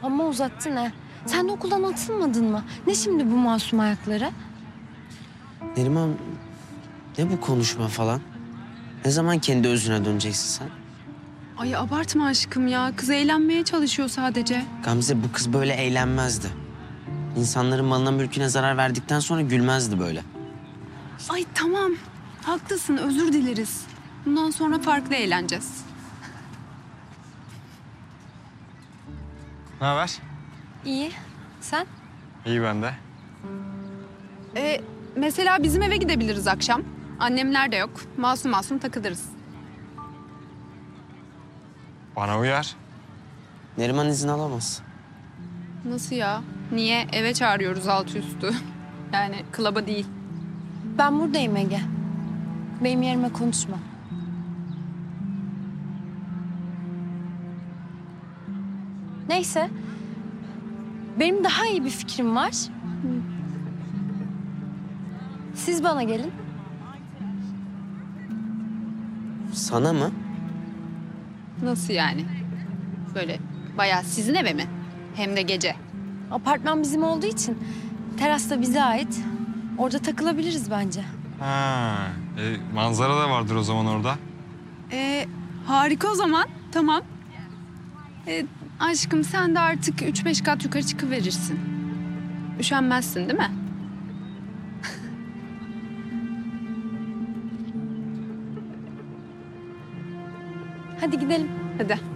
Ama uzattın ha. Sen de okuldan atılmadın mı? Ne şimdi bu masum ayakları? Neriman, ne bu konuşma falan? Ne zaman kendi özüne döneceksin sen? Ay abartma aşkım ya. Kız eğlenmeye çalışıyor sadece. Gamze, bu kız böyle eğlenmezdi. İnsanların malına mülküne zarar verdikten sonra gülmezdi böyle. Ay tamam. Haklısın, özür dileriz. Bundan sonra farklı eğleneceğiz. Ne haber? İyi. Sen? İyi ben de. Mesela bizim eve gidebiliriz akşam. Annemler de yok. Masum masum takılırız. Bana uyar. Neriman izin alamaz. Nasıl ya? Niye? Eve çağırıyoruz altı üstü. Yani klaba değil. Ben buradayım Ege. Benim yerime konuşma. Neyse. Benim daha iyi bir fikrim var. Siz bana gelin. Sana mı? Nasıl yani? Böyle bayağı sizin eve mi? Hem de gece. Apartman bizim olduğu için terasta bize ait. Orada takılabiliriz bence. Ha, manzara da vardır o zaman orada. Harika o zaman. Tamam. Aşkım sen de artık 3-5 kat yukarı çıkıverirsin. Üşenmezsin değil mi? Hadi gidelim. Hadi.